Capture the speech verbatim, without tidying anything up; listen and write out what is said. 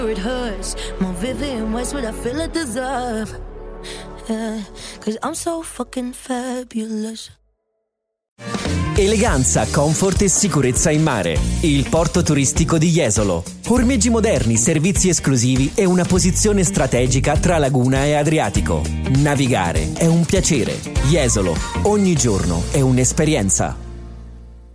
It hurts more vivid and worse what I feel I deserve. Yeah, cause I'm so fucking fabulous. Eleganza, comfort e sicurezza in mare. Il porto turistico di Jesolo. Ormeggi moderni, servizi esclusivi e una posizione strategica tra laguna e Adriatico. Navigare è un piacere. Jesolo, ogni giorno è un'esperienza.